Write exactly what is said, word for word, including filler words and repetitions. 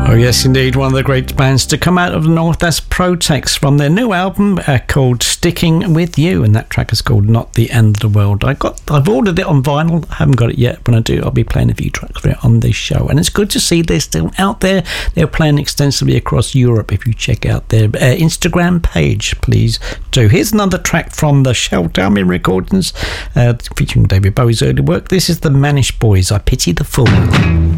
Oh yes, indeed, one of the great bands to come out of the north. That's Protex from their new album uh, called Sticking With You, and that track is called Not the End of the World. I got, I've ordered it on vinyl. I haven't got it yet. When I do, I'll be playing a few tracks for it on this show, and it's good to see they're still out there. They're playing extensively across Europe. If you check out their uh, Instagram page, please do. Here's another track from the Shout Army recordings, uh, featuring David Bowie's early work. This is the Manish Boys. I Pity the Fool.